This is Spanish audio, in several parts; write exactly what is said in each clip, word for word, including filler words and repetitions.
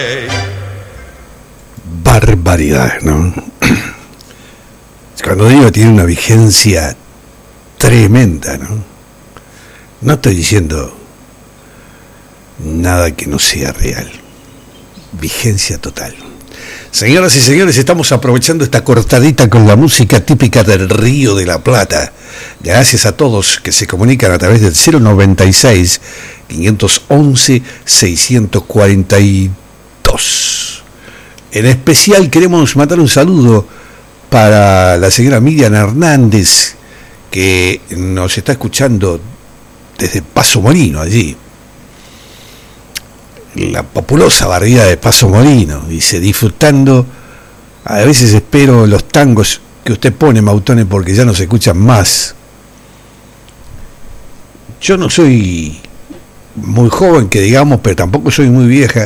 Barbaridad, ¿no? Cuando digo tiene una vigencia tremenda, ¿no? No estoy diciendo nada que no sea real. Vigencia total. Señoras y señores, estamos aprovechando esta cortadita con la música típica del Río de la Plata. Gracias a todos que se comunican a través del cero noventa y seis, quinientos once, seiscientos cuarenta y dos. En especial queremos mandar un saludo para la señora Miriam Hernández, que nos está escuchando desde Paso Molino, allí. La populosa barriada de Paso Molino, dice, disfrutando. A veces espero los tangos que usted pone, Mautone, porque ya no se escuchan más. Yo no soy muy joven, que digamos, pero tampoco soy muy vieja.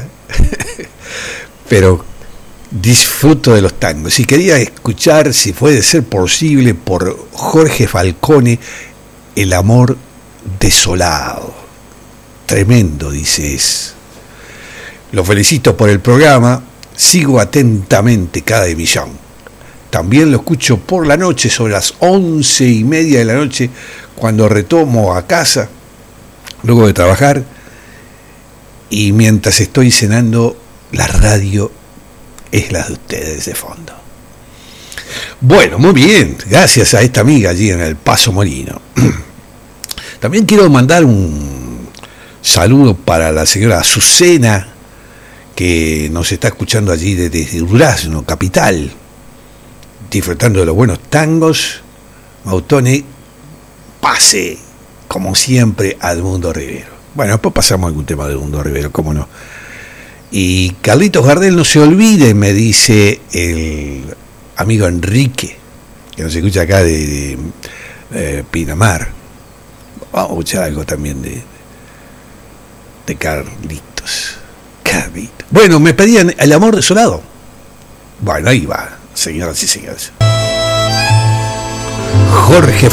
Pero disfruto de los tangos. Y quería escuchar, si puede ser posible, por Jorge Falcone, El amor desolado. Tremendo, dice, es. Lo felicito por el programa, sigo atentamente cada emisión. También lo escucho por la noche, sobre las once y media de la noche, cuando retomo a casa, luego de trabajar, y mientras estoy cenando, la radio es la de ustedes de fondo. Bueno, muy bien, gracias a esta amiga allí en el Paso Molino. También quiero mandar un saludo para la señora Azucena, que nos está escuchando allí desde Durazno, capital, disfrutando de los buenos tangos. Mautone, pase, como siempre, a Edmundo Rivero. Bueno, después pasamos a algún tema de Edmundo Rivero, cómo no. Y Carlitos Gardel, no se olvide, me dice el amigo Enrique, que nos escucha acá de, de eh, Pinamar. Vamos a escuchar algo también de, de Carlitos. Carlitos. Bueno, me pedían El amor desolado. Bueno, ahí va, señoras y señores. Jorge